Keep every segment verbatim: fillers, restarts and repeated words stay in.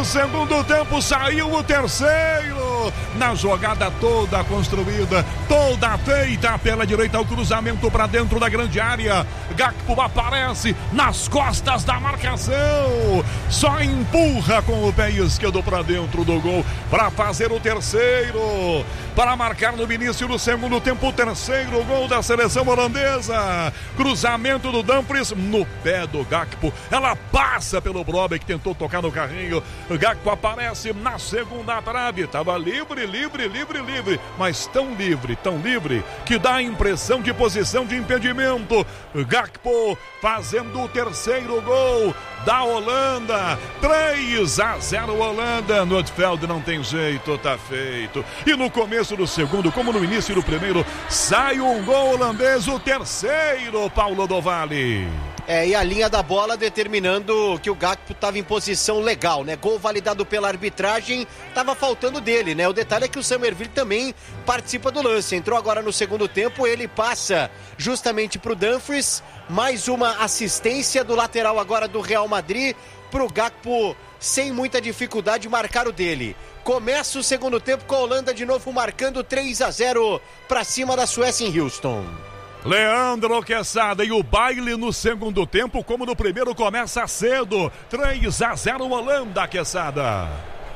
segundo tempo, saiu o terceiro. Na jogada toda construída, toda feita pela direita, o cruzamento para dentro da grande área. Gakpo aparece nas costas da marcação, só empurra com o pé esquerdo para dentro do gol para fazer o terceiro, para marcar no início do segundo tempo o terceiro gol da seleção holandesa. Cruzamento do Dumfries no pé do Gakpo, ela passa pelo Brobbey que tentou tocar no carrinho. O Gakpo aparece na segunda trave, estava livre, livre, livre, livre, mas tão livre, tão livre que dá a impressão de posição de impedimento. Gakpo fazendo o terceiro gol da Holanda, três a zero Holanda. Notfeld não tem jeito, tá feito. E no começo do segundo, como no início do primeiro, sai um gol holandês, o terceiro, Paulo do Vale. É, e a linha da bola determinando que o Gakpo estava em posição legal, né? Gol validado pela arbitragem, estava faltando dele, né? O detalhe é que o Summerville também participa do lance. Entrou agora no segundo tempo, ele passa justamente para o Dumfries. Mais uma assistência do lateral agora do Real Madrid para o Gakpo, sem muita dificuldade, marcar o dele. Começa o segundo tempo com a Holanda de novo marcando três a zero para cima da Suécia em Houston. Leandro Quesada, e o baile no segundo tempo, como no primeiro, começa cedo. três a zero Holanda, Quesada.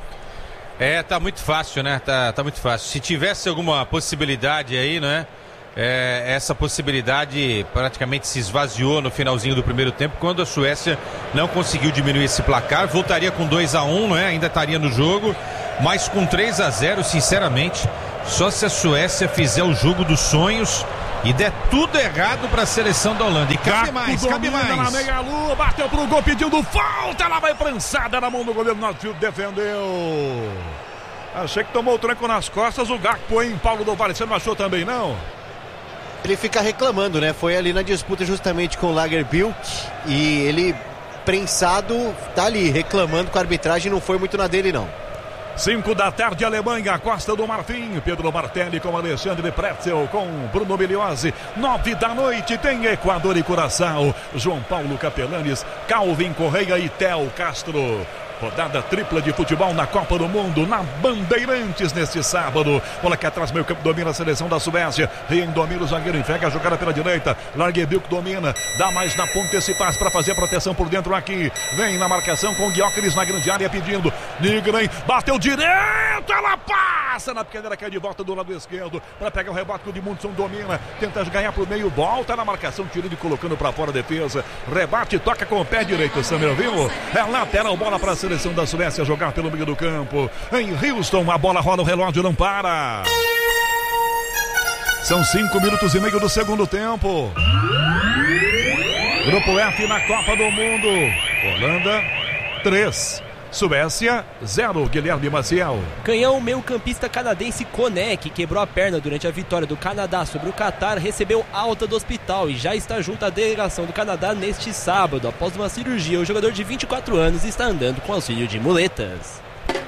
É, tá muito fácil, né? Tá, tá muito fácil. Se tivesse alguma possibilidade aí, né? É, essa possibilidade praticamente se esvaziou no finalzinho do primeiro tempo, quando a Suécia não conseguiu diminuir esse placar. Voltaria com dois a um, né? Ainda estaria no jogo, mas com três a zero, sinceramente, só se a Suécia fizer o jogo dos sonhos e der tudo errado para a seleção da Holanda. E cabe mais, cabe mais. Na meia-lua, bateu pro gol pedindo falta, ela vai prensada na mão do goleiro, Notfield defendeu. Achei que tomou o tranco nas costas o Gakpo, hein, Paulo do Vale, você não achou também, não? Ele fica reclamando, né? Foi ali na disputa justamente com o Lagerbielke e ele, prensado, tá ali reclamando com a arbitragem, não foi muito na dele, não. cinco da tarde, Alemanha, Costa do Marfim, Pedro Martelli com Alexandre Pretzel, com Bruno Miliose. nove da noite tem Equador e Curaçao, João Paulo Capelanes, Calvin Correia e Theo Castro. Rodada tripla de futebol na Copa do Mundo, na Bandeirantes, neste sábado. Bola que atrás, meio campo, domina a seleção da Suécia. Rien domina o zagueiro, entrega a jogada pela direita. Lagerbielke domina, dá mais na ponta esse passe para fazer a proteção por dentro aqui. Vem na marcação com o Gyökeres na grande área pedindo. Nigren bateu direto, ela passa na pequena, cai de volta do lado esquerdo para pegar o rebote que o Edmundson domina. Tenta ganhar pro meio, volta na marcação, tirando e colocando para fora a defesa. Rebate, toca com o pé direito, Summerville. É lateral, bola para a seleção da Suécia jogar pelo meio do campo. Em Houston, a bola rola, o relógio não para. São cinco minutos e meio do segundo tempo. Grupo F na Copa do Mundo. Holanda, três. Suécia, zero. Guilherme Maciel. Canhão, meio-campista canadense Koné, que quebrou a perna durante a vitória do Canadá sobre o Catar, recebeu alta do hospital e já está junto à delegação do Canadá neste sábado. Após uma cirurgia, o jogador de vinte e quatro anos está andando com auxílio de muletas.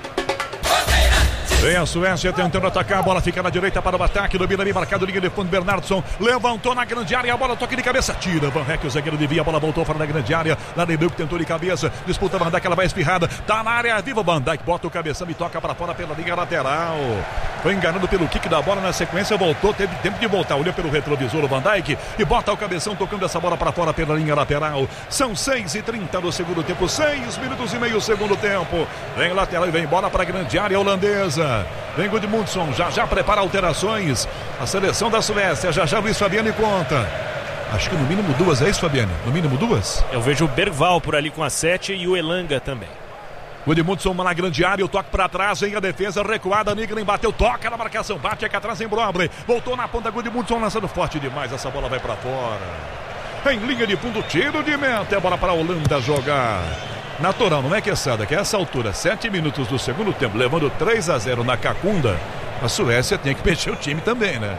Vem a Suécia tentando atacar, a bola fica na direita para o ataque, domina ali, marcado, linha de fundo, Bernardsson levantou na grande área, a bola toca de cabeça, tira, Van Heck, o zagueiro devia, a bola voltou fora da grande área, Lagerbielke tentou de cabeça, disputa Van Dijk, ela vai espirrada, tá na área viva, Van Dijk bota o cabeção e toca para fora pela linha lateral, foi enganado pelo kick da bola, na sequência voltou, teve tempo de voltar, olhou pelo retrovisor o Van Dijk e bota o cabeção tocando essa bola para fora pela linha lateral. São seis e trinta do segundo tempo, seis minutos e meio segundo tempo, vem lateral e vem bola para a grande área holandesa. Vem Gudmundsson, já já prepara alterações. A seleção da Suécia, já já Luiz Fabiano conta. Acho que no mínimo duas, é isso, Fabiano? No mínimo duas? Eu vejo o Bergval por ali com a sete e o Elanga também. Gudmundsson na grande área, o toque para trás, vem a defesa recuada, Nigren bateu, toca na marcação, bate aqui atrás em Brobbey. Voltou na ponta, Gudmundsson lançando forte demais, essa bola vai para fora. Em linha de fundo, tiro de meta, é bola para a Holanda jogar. Natural, não é, Quesada? Que a essa altura, sete minutos do segundo tempo, levando três a zero na Cacunda, a Suécia tem que mexer o time também, né?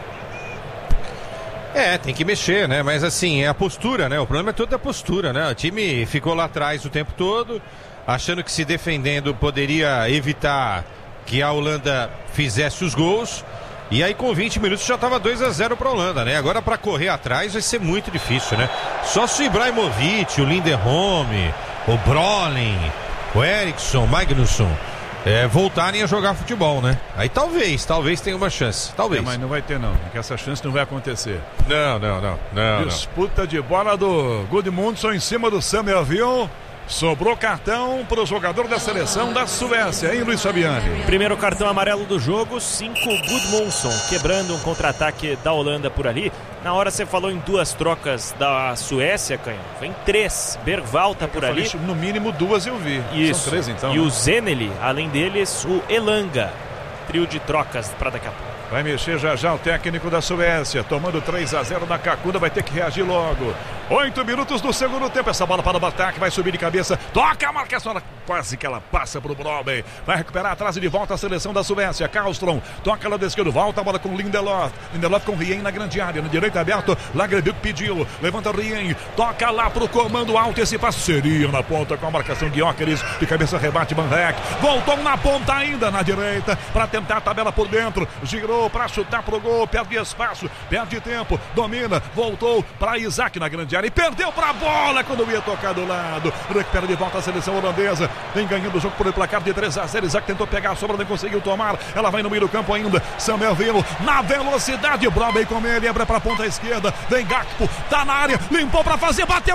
É, tem que mexer, né? Mas assim, é a postura, né? O problema é toda a postura, né? O time ficou lá atrás o tempo todo, achando que se defendendo poderia evitar que a Holanda fizesse os gols. E aí com vinte minutos já estava dois a zero para a Holanda, né? Agora para correr atrás vai ser muito difícil, né? Só se o Ibrahimovic, o Linderholm, o Brolin, o Eriksson, Magnusson é, voltarem a jogar futebol, né? Aí talvez, talvez tenha uma chance. Talvez. É, mas não vai ter, não. Porque essa chance não vai acontecer. Não, não, não. não Disputa não. de bola do Gudmundsson em cima do Samuelville. Sobrou cartão para o jogador da seleção da Suécia, hein, Luiz Fabiani? Primeiro cartão amarelo do jogo, cinco Gudmundsson, quebrando um contra-ataque da Holanda por ali. Na hora você falou em duas trocas da Suécia, Canhão. Vem três. Bergvall tá por ali. No mínimo duas eu vi. Isso. São três, então. E o Zeneli, além deles, o Elanga. Trio de trocas para daqui a pouco. Vai mexer já já o técnico da Suécia, tomando três a zero na Cacuda, vai ter que reagir logo. Oito minutos do segundo tempo, essa bola para o ataque, vai subir de cabeça, toca a marcação, quase que ela passa para o Brobbey, vai recuperar atrás e de volta a seleção da Suécia. Karlström, toca lá da esquerda, volta a bola com Lindelof, Lindelof com Rien na grande área, no direito aberto, Lagerbielke pediu, levanta Rien, toca lá para o comando alto, esse passo seria na ponta com a marcação de Gyökeres, de cabeça rebate Van Dijk, voltou na ponta ainda na direita, para tentar a tabela por dentro, girou para chutar pro gol, perde espaço, perde tempo, domina, voltou para Isaac na grande área e perdeu para a bola quando ia tocar do lado, recupera de volta a seleção holandesa, vem ganhando o jogo por placar de três a zero, Isaac tentou pegar a sobra, não conseguiu tomar, ela vai no meio do campo ainda, Samuelville na velocidade, Brobbey com ele, abre para a ponta esquerda, vem Gakpo, tá na área, limpou para fazer, bateu